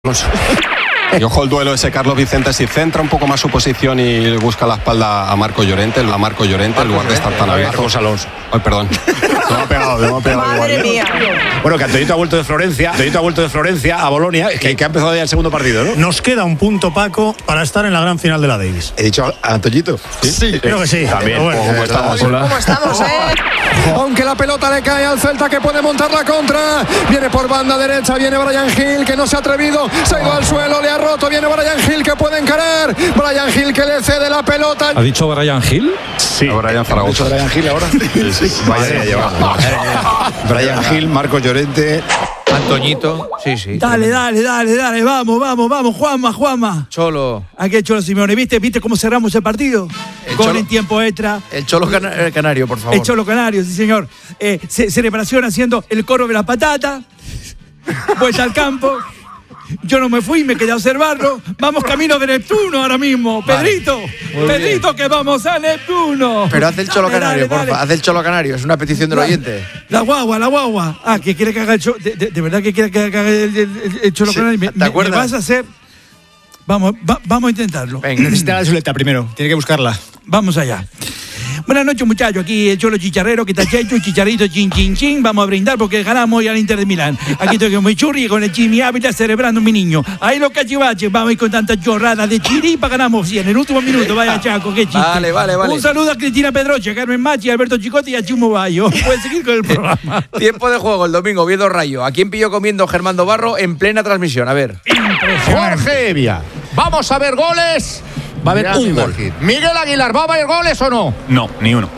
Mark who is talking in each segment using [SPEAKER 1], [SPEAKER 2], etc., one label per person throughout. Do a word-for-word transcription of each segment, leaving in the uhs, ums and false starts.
[SPEAKER 1] Y ojo el duelo ese Carlos Vicente, si centra un poco más su posición y busca la espalda a Marco Llorente, a Marco Llorente en lugar de estar tan abierto.
[SPEAKER 2] Marcos Alonso.
[SPEAKER 1] Ay, perdón. Se me ha pegado, se me ha pegado.
[SPEAKER 3] Madre
[SPEAKER 1] igual,
[SPEAKER 3] mía.
[SPEAKER 2] Bueno, que Antoñito ha vuelto de Florencia, Antoñito ha vuelto de Florencia a Bolonia, que, que ha empezado ya el segundo partido, ¿no?
[SPEAKER 4] Nos queda un punto, Paco, para estar en la gran final de la Davis.
[SPEAKER 2] He dicho a Antoñito.
[SPEAKER 4] Sí, sí. Creo que sí.
[SPEAKER 2] También.
[SPEAKER 4] Bueno,
[SPEAKER 2] ¿Cómo estamos?
[SPEAKER 3] ¿Cómo estamos, eh?
[SPEAKER 5] Aunque la pelota le cae al Celta, que puede montar la contra. Viene por banda derecha, viene Bryan Gil, que no se ha atrevido, se ha ido al suelo, le ha roto, viene Bryan Gil, que puede encarar. Bryan Gil, que le cede la pelota.
[SPEAKER 6] ¿Ha dicho Bryan Gil?
[SPEAKER 2] Sí.
[SPEAKER 1] A Bryan Zaragoza.
[SPEAKER 2] ¿Ha dicho Bryan Gil ahora? Sí, sí. Vaya, llevamos. Bryan Gil, Marco Llorente.
[SPEAKER 7] Antoñito, sí, sí.
[SPEAKER 8] Dale, dale, dale, dale, vamos, vamos, vamos, Juanma, Juanma.
[SPEAKER 7] Cholo.
[SPEAKER 8] Aquí el Cholo Simeone, ¿viste? ¿Viste cómo cerramos el partido?
[SPEAKER 7] El
[SPEAKER 8] Gol
[SPEAKER 7] Cholo-
[SPEAKER 8] en tiempo extra.
[SPEAKER 7] El Cholo cana- el Canario, por favor.
[SPEAKER 8] El Cholo Canario, sí señor. Eh, ce- celebración haciendo el coro de la patata. Vuelta al campo. Yo no me fui, me quedé a observarlo. Vamos camino de Neptuno ahora mismo.
[SPEAKER 7] Vale.
[SPEAKER 8] Pedrito, Pedrito, que vamos a Neptuno.
[SPEAKER 7] Pero haz el Cholo
[SPEAKER 8] Dale,
[SPEAKER 7] Canario,
[SPEAKER 8] dale,
[SPEAKER 7] porfa.
[SPEAKER 8] dale.
[SPEAKER 7] Haz el Cholo Canario, es una petición del oyente.
[SPEAKER 8] La guagua, la guagua. Ah, que quiere que haga el Cholo. De, de- de verdad que quiere que haga el, el- el Cholo
[SPEAKER 7] Sí,
[SPEAKER 8] Canario. Me,
[SPEAKER 7] ¿te
[SPEAKER 8] me-
[SPEAKER 7] acuerdas?
[SPEAKER 8] me vas a hacer. Vamos, va- vamos a intentarlo.
[SPEAKER 7] Venga.
[SPEAKER 4] Necesita la chuleta primero. Tiene que buscarla.
[SPEAKER 8] Vamos allá. Buenas noches, muchachos. Aquí el Cholo Chicharrero, que está checho, chicharito, chin, chin, chin. Vamos a brindar porque ganamos hoy al Inter de Milán. Aquí estoy con mi churri y con el Jimmy Ávila celebrando mi niño. Ahí los cachivaches, vamos a ir con tanta chorrada de chiripa, ganamos sí, en el último minuto. Vaya Chaco, qué chiste.
[SPEAKER 7] Vale, vale, vale.
[SPEAKER 8] Un saludo a Cristina Pedroche, a Carmen Machi, a Alberto Chicote y a Chumo Bayo. Puedes seguir con el programa.
[SPEAKER 7] Tiempo de juego el domingo, Oviedo Rayo. ¿A quién pilló comiendo Germán Barro en plena transmisión? A ver.
[SPEAKER 2] Jorge Evia. Vamos a ver goles. Va a haber un gol. Miguel Aguilar, ¿va a haber goles o no?
[SPEAKER 6] No, ni uno.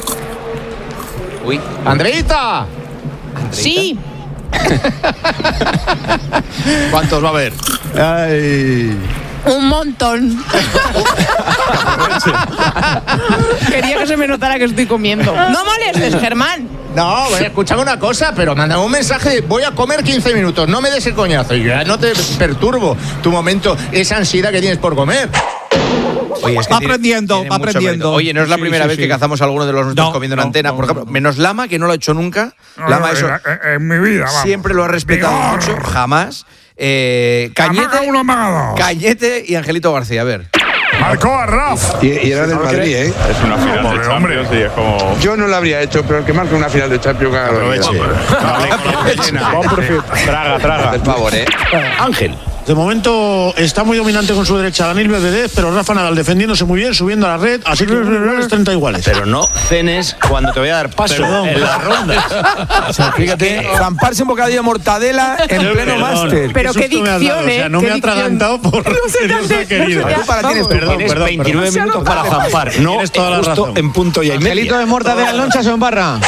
[SPEAKER 7] Uy.
[SPEAKER 2] Andreita.
[SPEAKER 3] Sí.
[SPEAKER 2] ¿Cuántos va a haber? Ay.
[SPEAKER 3] Un montón. Quería que se me notara que estoy comiendo. No molestes, Germán.
[SPEAKER 2] No, bueno, escúchame una cosa, pero mándame un mensaje de voy a comer quince minutos, no me des el coñazo. Y ya no te perturbo tu momento, esa ansiedad que tienes por comer.
[SPEAKER 7] Oye, es que
[SPEAKER 8] Va
[SPEAKER 7] tiene-
[SPEAKER 8] aprendiendo,
[SPEAKER 7] tiene
[SPEAKER 8] va
[SPEAKER 7] mucho
[SPEAKER 8] aprendiendo.
[SPEAKER 7] mérito. Oye, no es la
[SPEAKER 8] Sí,
[SPEAKER 7] primera
[SPEAKER 8] sí,
[SPEAKER 7] vez
[SPEAKER 8] sí.
[SPEAKER 7] que cazamos a alguno de los nuestros
[SPEAKER 8] No,
[SPEAKER 7] comiendo en
[SPEAKER 8] no,
[SPEAKER 7] antena.
[SPEAKER 8] no,
[SPEAKER 7] Por ejemplo,
[SPEAKER 8] no.
[SPEAKER 7] menos Lama, que no lo ha hecho nunca. Lama, eso
[SPEAKER 9] En mi vida, vamos.
[SPEAKER 7] siempre lo ha respetado
[SPEAKER 9] Vigor.
[SPEAKER 7] mucho, jamás. Eh, Cañete,
[SPEAKER 9] Amaga uno, amaga dos.
[SPEAKER 7] Cañete y Angelito García. A ver.
[SPEAKER 9] Marcó a Raf.
[SPEAKER 10] Y, y era del Madrid, ¿eh?
[SPEAKER 6] Es una final
[SPEAKER 9] Joder,
[SPEAKER 6] de
[SPEAKER 9] hombre.
[SPEAKER 6] Champions y es como...
[SPEAKER 10] Yo no lo habría hecho, pero el que marca una final de Champions gana la vida.
[SPEAKER 6] Traga, traga.
[SPEAKER 7] Por favor, ¿eh?
[SPEAKER 2] Ángel.
[SPEAKER 4] De momento está muy dominante con su derecha Daniel Medvedev, pero Rafa Nadal defendiéndose muy bien, subiendo a la red, así que iguales, treinta iguales.
[SPEAKER 2] Pero no cenes cuando te voy a dar paso
[SPEAKER 4] Perdón.
[SPEAKER 2] en las rondas.
[SPEAKER 5] O sea, fíjate, zamparse un bocadillo de mortadela en pleno
[SPEAKER 4] Perdón.
[SPEAKER 5] máster.
[SPEAKER 3] Pero qué
[SPEAKER 4] susto me has dado,
[SPEAKER 3] dicción,
[SPEAKER 4] o sea,
[SPEAKER 3] ¿eh?
[SPEAKER 4] no
[SPEAKER 3] Qué
[SPEAKER 4] me ha
[SPEAKER 3] dicción.
[SPEAKER 4] atragantado por
[SPEAKER 3] No se te
[SPEAKER 4] Dios
[SPEAKER 3] hace-
[SPEAKER 4] ha querido.
[SPEAKER 3] no se te
[SPEAKER 5] Tú para
[SPEAKER 3] Vamos.
[SPEAKER 5] tienes
[SPEAKER 4] Perdón,
[SPEAKER 2] Tienes
[SPEAKER 4] perdón,
[SPEAKER 2] veintinueve
[SPEAKER 4] perdón.
[SPEAKER 2] minutos para zampar. No,
[SPEAKER 4] Tienes toda la
[SPEAKER 2] justo
[SPEAKER 4] razón.
[SPEAKER 2] en punto y a media.
[SPEAKER 5] Angelito de mortadela, lonchas o en barra.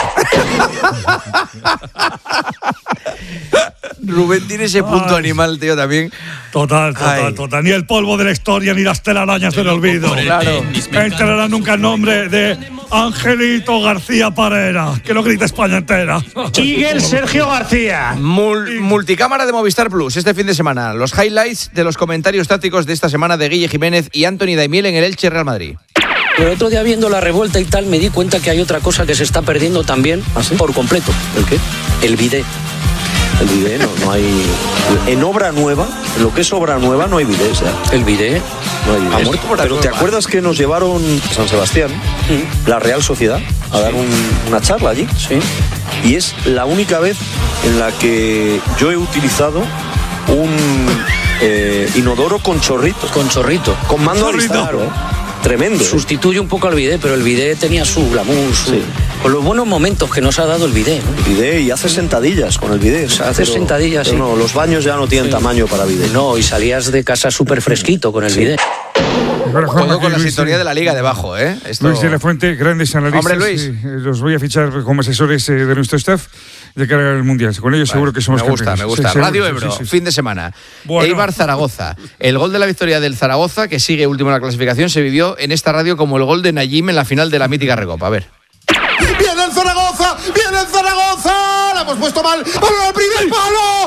[SPEAKER 7] Rubén tiene ese punto animal, tío, también.
[SPEAKER 9] Total, total,
[SPEAKER 7] Ay.
[SPEAKER 9] total. Ni el polvo de la historia ni las telarañas del olvido.
[SPEAKER 7] Claro.
[SPEAKER 9] Entrará nunca el nombre de Angelito García Parera. Que lo grita España entera.
[SPEAKER 2] Miguel Sergio García.
[SPEAKER 7] Mul- multicámara de Movistar Plus este fin de semana. Los highlights de los comentarios tácticos de esta semana de Guille Jiménez y Anthony Daimiel en el Elche Real Madrid.
[SPEAKER 11] El otro día viendo la revuelta y tal me di cuenta que hay otra cosa que se está perdiendo también por completo. ¿El qué? El bidet. El bidet no, no hay... En obra nueva, en lo que es obra nueva no hay bidets. ¿eh? El bidet no hay bidets.
[SPEAKER 7] Ha muerto por
[SPEAKER 11] Pero
[SPEAKER 7] algo,
[SPEAKER 11] ¿te
[SPEAKER 7] va.
[SPEAKER 11] acuerdas que nos llevaron a San Sebastián, la Real Sociedad, a dar un- una charla allí? Sí. Y es la única vez en la que yo he utilizado un eh, inodoro con chorrito. Con chorrito. Con mando a disparo. Tremendo. Sustituye un poco al bidet, pero el bidet tenía su glamour, su... con los buenos momentos que nos ha dado el bidet, ¿no? El bidet, y hace sentadillas con el bidet. O sea, hace sentadillas, sí. No, los baños ya no tienen tamaño para bidet. No, y salías de casa súper fresquito con el bidet.
[SPEAKER 7] Todo con la sintonía de la liga debajo, ¿eh? Esto...
[SPEAKER 9] Luis de la Fuente, grandes analistas.
[SPEAKER 7] Hombre, Luis.
[SPEAKER 9] y, eh, los voy a fichar como asesores eh, de nuestro staff de cara al Mundial. Con ellos seguro que somos
[SPEAKER 7] Me gusta,
[SPEAKER 9] campeones.
[SPEAKER 7] me gusta.
[SPEAKER 9] Sí, seguro,
[SPEAKER 7] Radio
[SPEAKER 9] sí,
[SPEAKER 7] Ebro,
[SPEAKER 9] sí, sí.
[SPEAKER 7] fin de semana.
[SPEAKER 9] Bueno.
[SPEAKER 7] Eibar Zaragoza. El gol de la victoria del Zaragoza, que sigue último en la clasificación, se vivió en esta radio como el gol de Najim en la final de la mítica Recopa. A ver.
[SPEAKER 5] ¡Viene el Zaragoza! ¡Viene el Zaragoza! ¡La hemos puesto mal! ¡Palo al primer palo!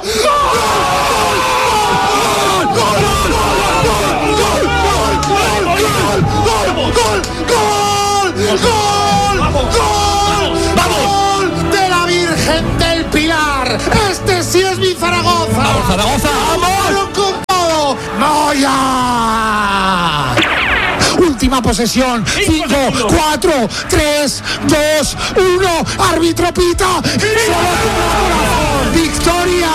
[SPEAKER 5] ¡Gol! ¡Gol! ¡Gol! ¡Gol! ¡Gol! ¡De la Virgen del Pilar! ¡Este sí es mi Zaragoza! ¡Vamos, Zaragoza! ¡Vamos!
[SPEAKER 12] última posesión. cinco, cuatro, tres, dos, uno. Árbitro pita. ¡Victoria!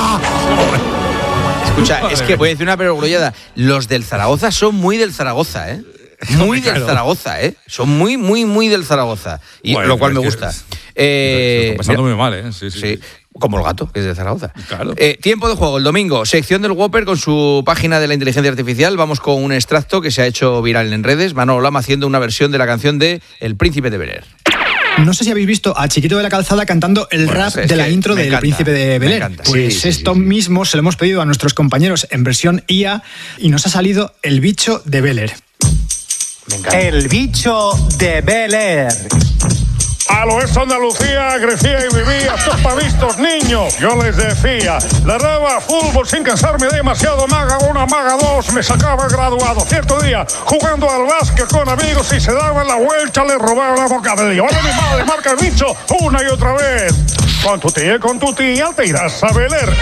[SPEAKER 7] Escucha, es que voy a decir una perogrullada. Los del Zaragoza son muy del Zaragoza, ¿eh? Muy del
[SPEAKER 6] Claro.
[SPEAKER 7] Zaragoza, ¿eh? Son muy, muy, muy del Zaragoza. Y
[SPEAKER 6] Bueno,
[SPEAKER 7] lo cual
[SPEAKER 6] pero
[SPEAKER 7] me
[SPEAKER 6] es que
[SPEAKER 7] gusta.
[SPEAKER 6] es-
[SPEAKER 7] Eh,
[SPEAKER 6] Se lo está pasando
[SPEAKER 7] mira,
[SPEAKER 6] muy mal, ¿eh? Sí, sí.
[SPEAKER 7] sí, como el gato, que es de Zaragoza.
[SPEAKER 6] Claro.
[SPEAKER 7] Eh, tiempo de juego, el domingo. Sección del Whopper con su página de la inteligencia artificial. Vamos con un extracto que se ha hecho viral en redes. Manolo Lama haciendo una versión de la canción de El Príncipe de Bel-Air.
[SPEAKER 13] No sé si habéis visto a Chiquito de la Calzada cantando el
[SPEAKER 7] Bueno,
[SPEAKER 13] rap
[SPEAKER 7] es
[SPEAKER 13] de la
[SPEAKER 7] que
[SPEAKER 13] intro
[SPEAKER 7] me
[SPEAKER 13] del
[SPEAKER 7] encanta,
[SPEAKER 13] Príncipe de
[SPEAKER 7] me
[SPEAKER 13] Bel-Air.
[SPEAKER 7] encanta.
[SPEAKER 13] Pues
[SPEAKER 7] Sí, sí,
[SPEAKER 13] esto
[SPEAKER 7] sí.
[SPEAKER 13] mismo se lo hemos pedido a nuestros compañeros en versión I A y nos ha salido el bicho de Bel-Air.
[SPEAKER 14] El bicho de Bel-Air.
[SPEAKER 9] Al oeste de Andalucía crecía y vivía estos pavistos niños. Yo les decía, le daba fútbol sin cansarme demasiado. Maga una, maga dos, me sacaba graduado. Cierto día, jugando al básquet con amigos y se daban la vuelta, le robaba la boca de Dios. Ahora mi madre marca el bicho una y otra vez. Con tu tía, con tu tía, te irás a Bel-Air.